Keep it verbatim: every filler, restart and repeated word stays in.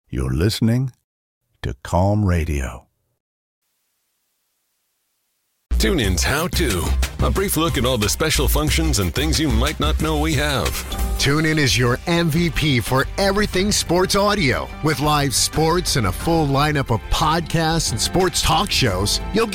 You're listening to Calm Radio. TuneIn's How To. A brief look at all the special functions and things you might not know we have. TuneIn is your M V P for everything sports audio. With live sports and a full lineup of podcasts and sports talk shows, you'll